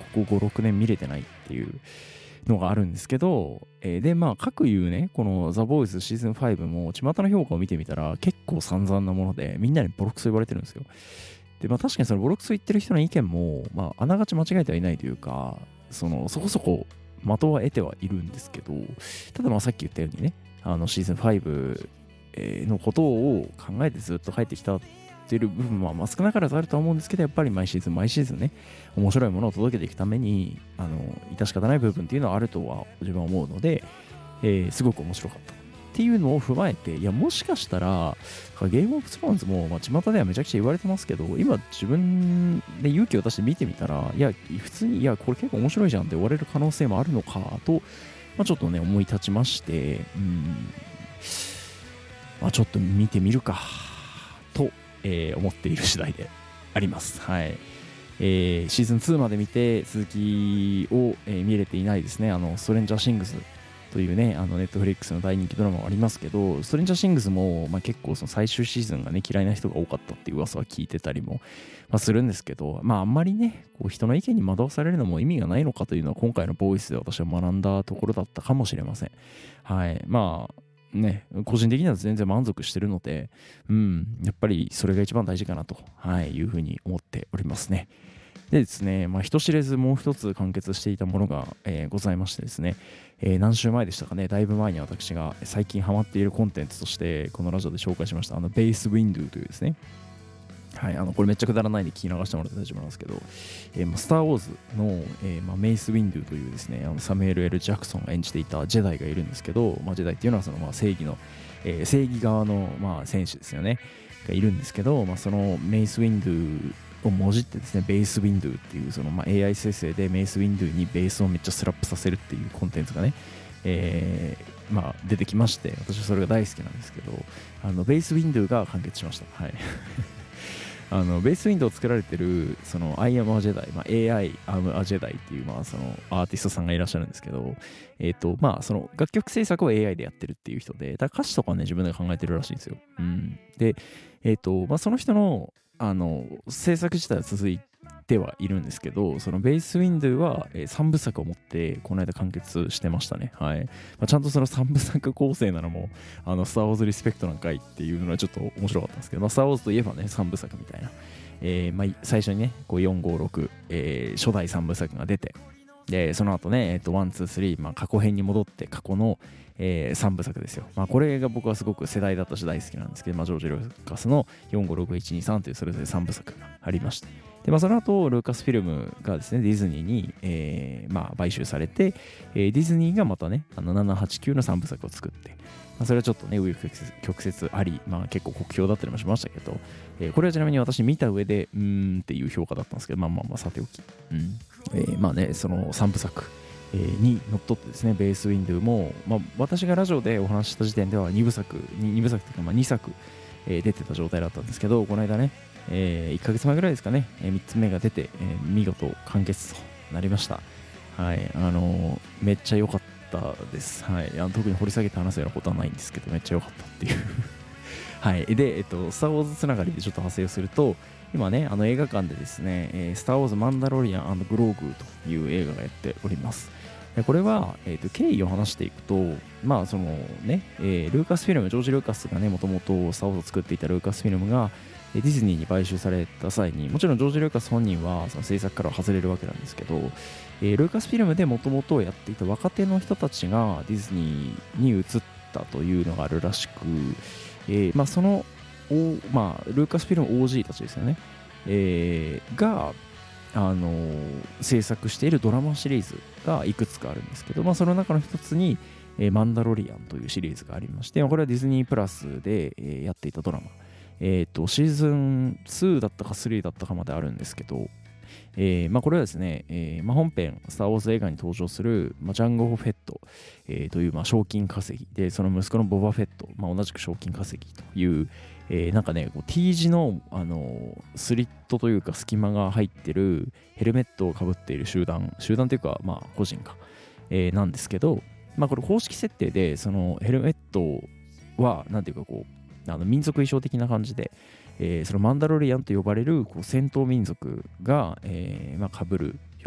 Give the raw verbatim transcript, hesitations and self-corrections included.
こご、ろくねん見れてないっていうのがあるんですけど、えー、でまあ各言うねこのザ・ボーイズシーズンファイブも巷の評価を見てみたら結構散々なものでみんなにボロクソ言われてるんですよ。でまあ確かにそのボロクソ言ってる人の意見もまああながち間違えてはいないというか、そのそこそこ的は得てはいるんですけど、ただまあさっき言ったようにね、あのシーズンファイブのことを考えてずっと書いてきたっていう部分はまあ少なからずあるとは思うんですけど、やっぱり毎シーズン毎シーズンね面白いものを届けていくためにあの致し方ない部分っていうのはあるとは自分は思うので、えー、すごく面白かったっていうのを踏まえて、いやもしかしたらゲームオブスローンズもまあ巷ではめちゃくちゃ言われてますけど、今自分で勇気を出して見てみたら、いや普通にいやこれ結構面白いじゃんって言われる可能性もあるのかと、まあ、ちょっとね思い立ちまして、うんまあ、ちょっと見てみるかと、えー、思っている次第であります。はい。えー、シーズンツーまで見て続きを、えー、見れていないですね。あのストレンジャーシングスというね、あのネットフリックスの大人気ドラマがありますけど、ストレンジャーシングスも、まあ、結構その最終シーズンがね嫌いな人が多かったっていう噂は聞いてたりも、まあ、するんですけど、まああんまりねこう人の意見に惑わされるのも意味がないのかというのは今回のボイスで私は学んだところだったかもしれません。はい。まあね、個人的には全然満足してるので、うん、やっぱりそれが一番大事かなと、はい、いうふうに思っておりますね。でですね、まあ、人知れずもう一つ完結していたものが、えー、ございましてですね、えー、何週前でしたかね、だいぶ前に私が最近ハマっているコンテンツとしてこのラジオで紹介しました、あのベースウィンドウというですね、はい、あのこれめっちゃくだらないんで聞き流してもらって大丈夫なんですけど、えー、スター・ウォーズの、えーまあ、メイス・ウィンドウというですね、あのサミュエル・エル・ジャクソンが演じていたジェダイがいるんですけど、まあ、ジェダイっていうのはその、まあ、正義の、えー、正義側の、まあ、戦士ですよねがいるんですけど、まあ、そのメイス・ウィンドウをもじってですね、ベース・ウィンドウっていうその、まあ、エーアイ 生成でメイス・ウィンドウにベースをめっちゃスラップさせるっていうコンテンツがね、えーまあ、出てきまして、私はそれが大好きなんですけど、あのベース・ウィンドウが完結しました。はいあのベースウィンドウを作られてるその I am a Jedi、まあ、エーアイ am a Jedi っていう、まあ、そのアーティストさんがいらっしゃるんですけど、えっ、ー、とまあその楽曲制作を エーアイ でやってるっていう人で、だから歌詞とかね自分で考えてるらしいんですよ。うん、で、えっ、ー、とまあその人のあの制作自体は続いてはいるんですけど、そのベースウィンドウはさんぶさくを持ってこの間完結してましたね。はい。まあ、ちゃんとそのさんぶさく構成なのもあのスター・ウォーズ・リスペクトなんかいっていうのはちょっと面白かったんですけど、まあ、スター・ウォーズといえばねさんぶさくみたいな、えーまあ、最初にねこうよんごろく、えー、初代さんぶさくが出て、でその後ね、えっと、ワン、ツー、スリー、まあ、過去編に戻って過去の、えー、さんぶさくですよ。まあ、これが僕はすごく世代だったし大好きなんですけど、まあ、ジョージ・ルーカスのよん、ご、ろく、いち、に、さんというそれぞれさんぶさくがありました。で、まあ、その後、ルーカスフィルムがですね、ディズニーに、えーまあ、買収されて、えー、ディズニーがまたね、あのなな、はち、きゅうのさんぶさくを作って、まあ、それはちょっとね、紆余曲折あり、まあ、結構酷評だったりもしましたけど、えー、これはちなみに私見た上で、うーんっていう評価だったんですけど、まあまあまあ、さておき。うんえー、まあね、そのさんぶさく、えー、にのっとってですね、ベースウィンドウも、まあ、私がラジオでお話しした時点ではにぶさく、にぶさくというか、まあ、にさく、えー、出てた状態だったんですけど、この間ね、えー、いっかげつまえぐらいですかね、えー、みっつめが出て、えー、見事完結となりました。はい、あのー、めっちゃ良かったです。はい、あの特に掘り下げて話すようなことはないんですけど、めっちゃ良かったっていう。はい、で、えっと、スター・ウォーズつながりでちょっと派生をすると、今ね、あの映画館でですね、えー、スター・ウォーズ・マンダロリアン&グローグという映画がやっております。でこれは、えーと、経緯を話していくと、まあそのね、えー、ルーカスフィルム、ジョージ・ルーカスがね、もともとスター・ウォーズを作っていたルーカスフィルムが、ディズニーに買収された際に、もちろんジョージ・ルーカス本人はその制作から外れるわけなんですけど、えー、ルーカスフィルムでもともとやっていた若手の人たちがディズニーに移ったというのがあるらしく、えー、まあそのまあ、ルーカスフィルム オージー たちですよね、えー、が、あのー、制作しているドラマシリーズがいくつかあるんですけど、まあ、その中の一つに、えー、マンダロリアンというシリーズがありまして、これはディズニープラスで、えー、やっていたドラマ、えーと、シーズンツーだったかスリーだったかまであるんですけど、えーまあ、これはですね、えーまあ、本編スター・ウォーズ映画に登場する、まあ、ジャンゴ・フェット、えー、という、まあ、賞金稼ぎで、その息子のボバ・フェット、まあ、同じく賞金稼ぎという、えー、なんかね、こう T 字の、あのー、スリットというか隙間が入ってるヘルメットをかぶっている集団、集団というか、まあ、個人か、えー、なんですけど、まあ、これ公式設定で、そのヘルメットは、なんていうかこう、あの民族衣装的な感じで、えー、そのマンダロリアンと呼ばれるこう戦闘民族が、えーまあ、被る